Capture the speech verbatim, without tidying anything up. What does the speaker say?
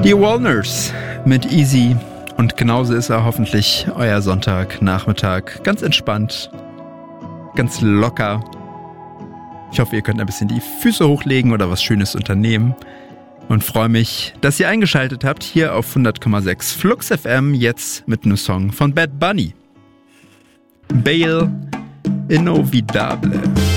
Die Walners mit Easy. Und genauso ist er hoffentlich euer Sonntagnachmittag. Ganz entspannt, ganz locker. Ich hoffe, ihr könnt ein bisschen die Füße hochlegen oder was Schönes unternehmen. Und freue mich, dass ihr eingeschaltet habt hier auf hundert Komma sechs Flux F M, jetzt mit einem Song von Bad Bunny. Bail Inolvidable.